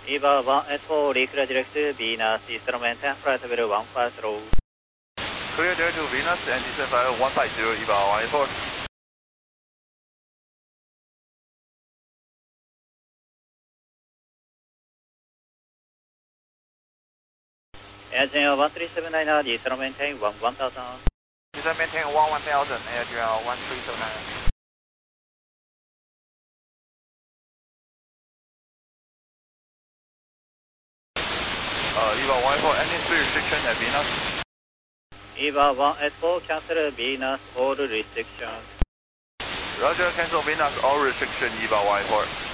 EVA 184, reclear direct to Venus, Eastern maintain flight level 150. Clear direct to Venus and descend flight 150, EVA 184. Engine 1379, Eastern maintain 1000. Eastern maintain 1000, Adrian 1379. EVA 184, engine 3 restriction at Venus. EVA 184, cancel Venus, all restrictions. Roger, cancel Venus, all restriction, EVA 184.